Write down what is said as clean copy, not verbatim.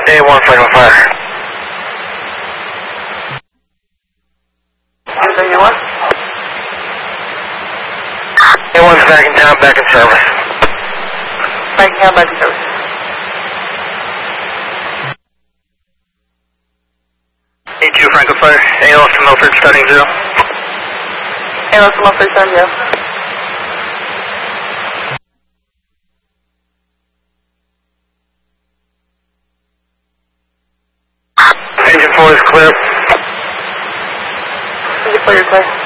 A1 Franklin Fire. A1? A1's back in town, back in service. Back in town, back in service. A2 Franklin Fire, ALS to Milford, starting 0. ALS to Milford, starting 0. Engine 4 is clear. Engine 4 is clear.